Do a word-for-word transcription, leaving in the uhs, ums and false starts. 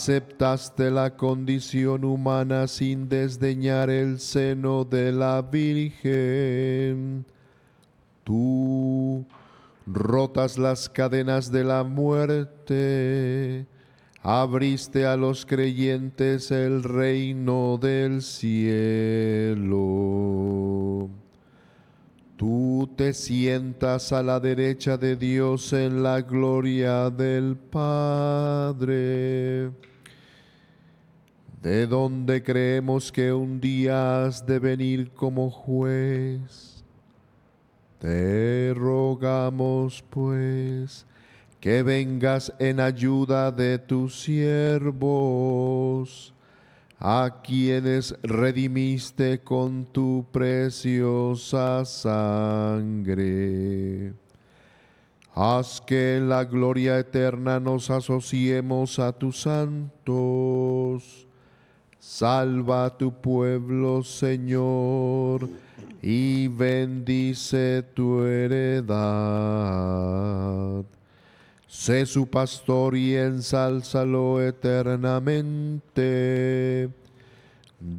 Aceptaste la condición humana sin desdeñar el seno de la Virgen. Tú rotas las cadenas de la muerte, abriste a los creyentes el reino del cielo. Tú te sientas a la derecha de Dios en la gloria del Padre, de donde creemos que un día has de venir como juez. Te rogamos, pues, que vengas en ayuda de tus siervos, a quienes redimiste con tu preciosa sangre. Haz que en la gloria eterna nos asociemos a tus santos. Salva a tu pueblo, Señor, y bendice tu heredad. Sé su pastor y ensálzalo eternamente.